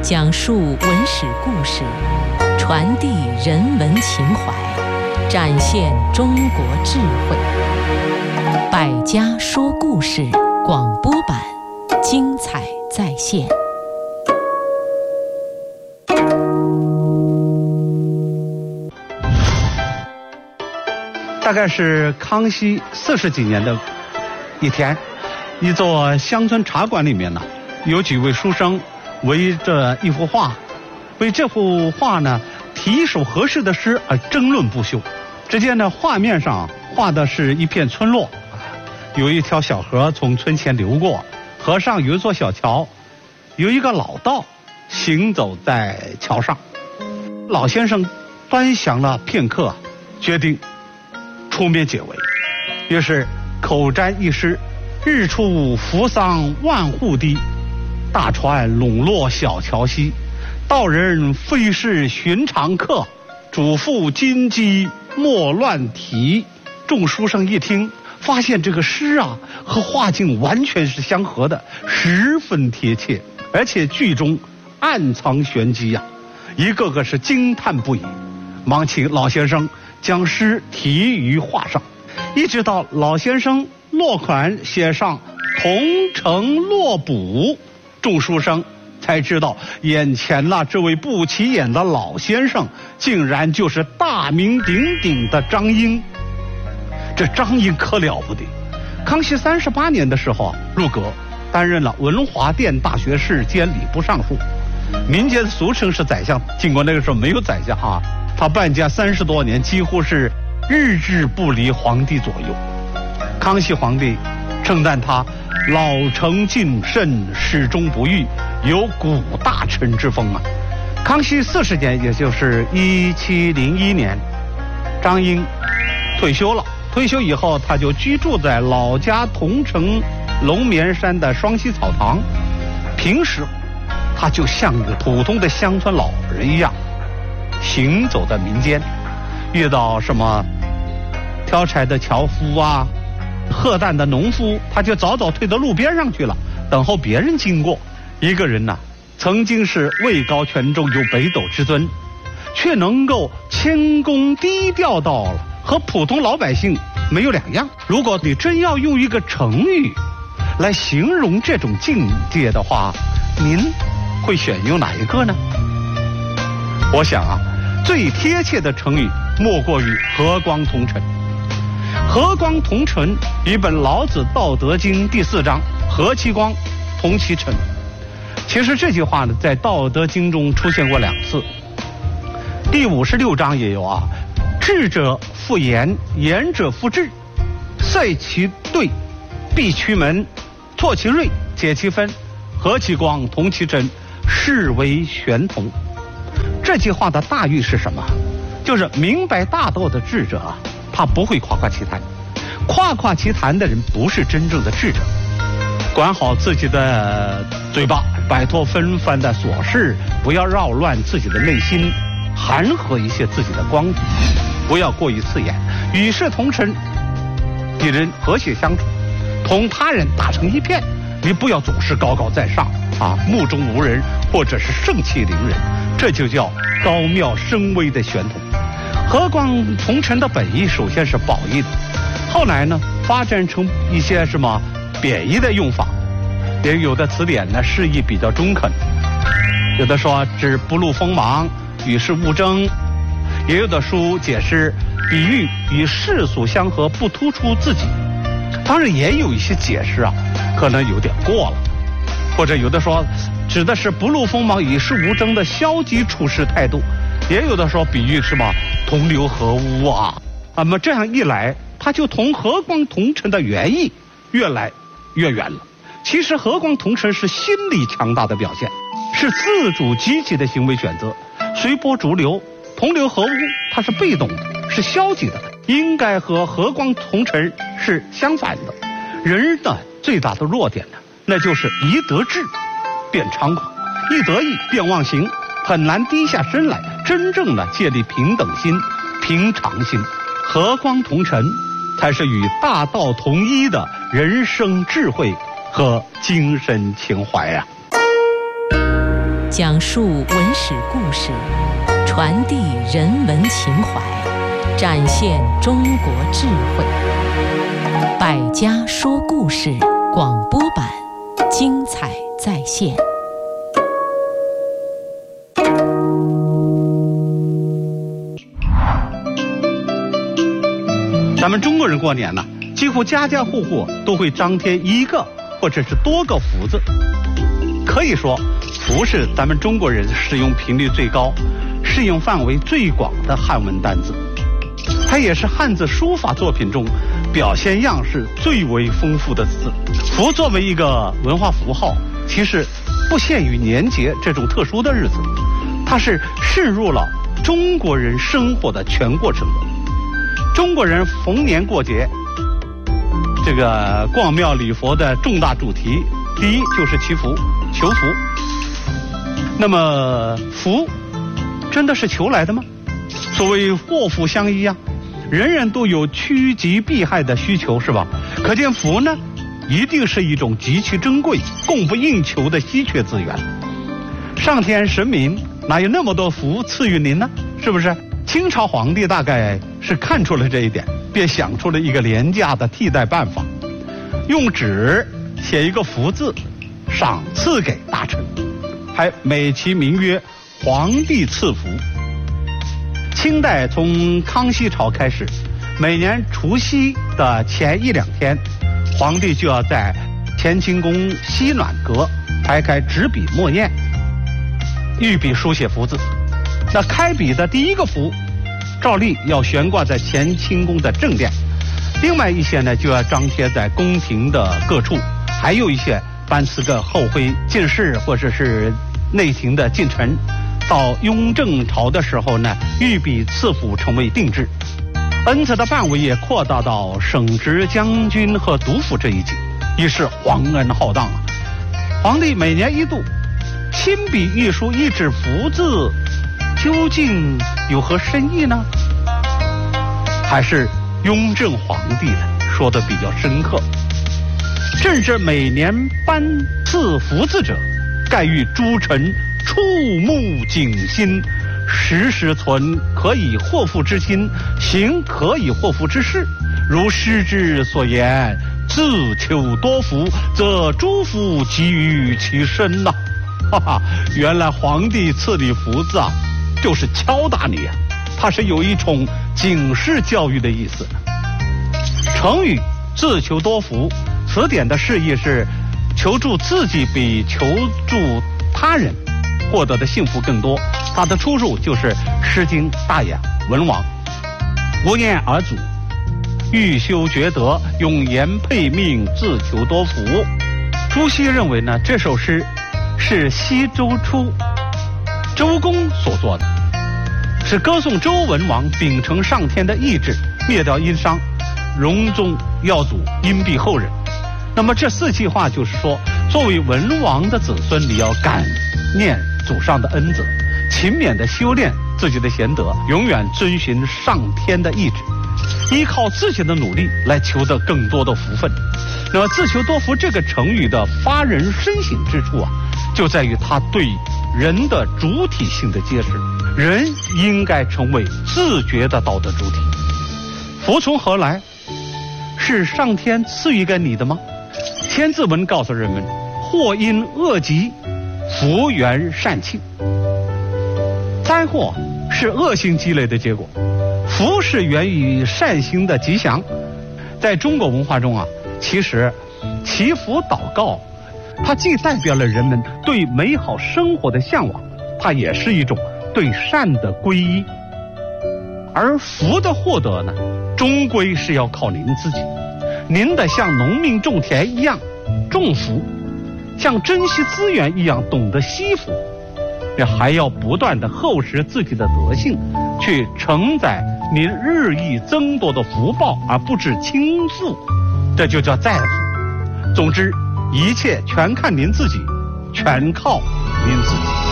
讲述文史故事，传递人文情怀，展现中国智慧。百家说故事广播版，精彩再现。 大概是康熙40几年的一天，一座乡村茶馆里面呢，有几位书生围着一幅画，为这幅画呢题一首合适的诗而争论不休。只见呢画面上画的是一片村落，有一条小河从村前流过，河上有一座小桥，有一个老道行走在桥上。老先生端详了片刻，决定出面解围，于是口占一诗：日出扶桑万户堤，大船笼络小桥西，道人非是寻常客，嘱咐金鸡莫乱啼。众书生一听，发现这个诗啊和画境完全是相合的，十分贴切，而且句中暗藏玄机呀，一个个是惊叹不已，忙请老先生将诗题于画上，一直到老先生落款写上同城落补，众书生才知道眼前那这位不起眼的老先生竟然就是大名鼎鼎的张英。这张英可了不得，康熙38年的时候入阁，担任了文华殿大学士兼礼部尚书，民间俗称是宰相，尽管那个时候没有宰相啊。他办家30多年，几乎是日日不离皇帝左右。康熙皇帝称赞他老成谨慎，始终不渝，有古大臣之风啊。康熙40年，也就是1701年，张英退休了。退休以后，他就居住在老家桐城龙眠山的双溪草堂。平时他就像一个普通的乡村老人一样行走在民间，遇到什么挑柴的樵夫啊，荷担的农夫，他就早早退到路边上去了，等候别人经过。一个人呢，曾经是位高权重，有北斗之尊，却能够谦恭低调到了和普通老百姓没有两样。如果你真要用一个成语来形容这种境界的话，您会选用哪一个呢？我想啊，最贴切的成语莫过于和光同尘。和光同尘与本老子道德经第4章和其光同其尘。其实这句话呢，在道德经中出现过2次，第56章也有啊，智者复言，言者复智，塞其兑，闭其门，拓其锐，解其分，和其光，同其真，是为玄同。这句话的大意是什么？就是明白大道的智者啊，他不会夸夸其谈，夸夸其谈的人不是真正的智者。管好自己的嘴巴，摆脱纷繁的琐事，不要扰乱自己的内心，含合一些自己的光彩，不要过于刺眼，与世同尘，与人和谐相处，同他人打成一片。你不要总是高高在上啊，目中无人，或者是盛气凌人，这就叫高妙深微的玄同。和光同尘的本意首先是褒义的，后来呢发展成一些什么贬义的用法。也有的词典呢释义比较中肯，有的说指不露锋芒，与世无争，也有的书解释比喻与世俗相合，不突出自己。当然也有一些解释啊可能有点过了，或者有的说指的是不露锋芒与世无争的消极处事态度，也有的说比喻什么同流合污啊。那么这样一来，它就同和光同尘的原意越来越远了。其实和光同尘是心理强大的表现，是自主积极的行为选择。随波逐流，同流合污，它是被动的，是消极的，应该和和光同尘是相反的。人的最大的弱点呢，那就是一得志便猖狂，一得意便忘形，很难低下身来真正的建立平等心、平常心。和光同尘才是与大道同一的人生智慧和精神情怀呀。 讲述文史故事，传递人文情怀，展现中国智慧。百家说故事广播版，精彩再现。 咱们中国人过年呢，几乎家家户户都会张贴一个或者是多个福字。可以说，福是咱们中国人使用频率最高、适用范围最广的汉文单字。它也是汉字书法作品中表现样式最为丰富的字。福作为一个文化符号，其实不限于年节这种特殊的日子，它是渗入了中国人生活的全过程。中国人逢年过节，这个逛庙礼佛的重大主题，第一就是祈福、求福。那么福真的是求来的吗？所谓祸福相依啊，人人都有趋吉避害的需求，是吧？可见福呢，一定是一种极其珍贵、供不应求的稀缺资源。上天神明哪有那么多福赐予您呢？是不是？清朝皇帝大概是看出了这一点，便想出了一个廉价的替代办法，用纸写一个福字，赏赐给大臣，还美其名曰皇帝赐福。清代从康熙朝开始，每年除夕的前1-2天，皇帝就要在乾清宫西暖阁排开纸笔墨砚，御笔书写福字。那开笔的第一个福，照例要悬挂在乾清宫的正殿，另外一些呢就要张贴在宫廷的各处，还有一些颁赐个后妃进士或者是内廷的近臣。到雍正朝的时候呢，御笔赐福成为定制，恩赐的范围也扩大到省直、将军和督府这一级，已是皇恩浩荡啊。皇帝每年1度亲笔御书一纸福字，究竟有何深意呢？还是雍正皇帝说的比较深刻，正是每年颁赐福字者，盖欲诸臣触目警心，时时存可以祸福之心，行可以祸福之事。如诗之所言，自求多福，则诸福集于其身呐。哈哈，原来皇帝赐你福字啊，就是敲打你啊，它是有一种警示教育的意思。成语自求多福，词典的释义是求助自己比求助他人获得的幸福更多，它的出处就是《诗经·大雅·文王》。无念而祖，欲修厥德，永言配命，自求多福。朱熹认为呢，这首诗是西周初周公所作的，是歌颂周文王秉承上天的意志，灭掉殷商，荣宗耀祖，荫庇后人。那么这4句话就是说，作为文王的子孙，你要感念祖上的恩泽，勤勉的修炼自己的贤德，永远遵循上天的意志，依靠自己的努力来求得更多的福分。那么自求多福这个成语的发人深省之处啊，就在于它对人的主体性的揭示。人应该成为自觉的道德主体。福从何来？是上天赐予给你的吗？千字文告诉人们，祸因恶极，福源善庆。灾祸是恶性积累的结果，福是源于善行的吉祥。在中国文化中啊，其实祈福祷告，它既代表了人们对美好生活的向往，它也是一种对善的皈依。而福的获得呢，终归是要靠您自己。您得像农民种田一样种福，像珍惜资源一样懂得惜福，也还要不断地厚实自己的德性，去承载您日益增多的福报，而不致倾覆，这就叫载福。总之，一切全看您自己，全靠您自己。